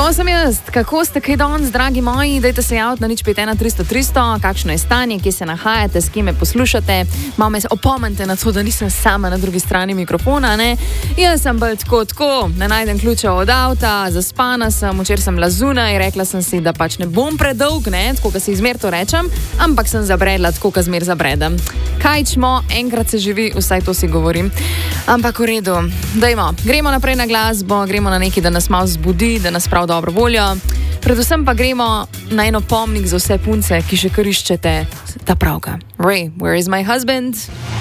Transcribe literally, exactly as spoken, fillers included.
To sem jaz. Kako ste kaj danes, dragi moji? Dajte se javiti na nič pet ena tristo tristo, kakšno je stanje, kje se nahajate, s kim me poslušate. Malo me opomnite na to, da nisem sama na drugi strani mikrofona, ne? Jaz sem bolj tako, tako, ne najdem ključa od avta, zaspana sem, včeraj sem bila zunaj, rekla sem si, da pač ne bom predolg, ne, tako, ka si izmer to rečem, ampak sem zabredla, tako, ka zmer zabredem. Kaj čmo, enkrat se živi, vsaj to si govorim. Ampak v redu, dajmo, gremo naprej na glasbo, gremo na nekaj, da nas malo zbudi, da nas prav dobro voljo. Predvsem pa gremo na eno pomnik za vse punce, ki še kar iščete ta pravka. Ray, where is my husband?